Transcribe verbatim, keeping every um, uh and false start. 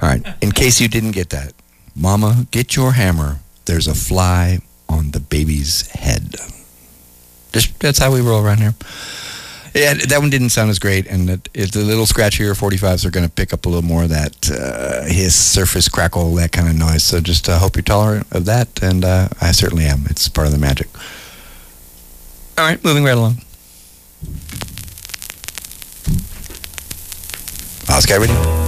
All right. In case you didn't get that, Mama, get your hammer. There's a fly on the baby's head. Just, that's how we roll around here. Yeah, that one didn't sound as great, and it, it, the little scratchier forty-fives are going to pick up a little more of that uh, hiss, surface, crackle, that kind of noise. So just uh, hope you're tolerant of that, and uh, I certainly am. It's part of the magic. All right, moving right along. Oscar, ready?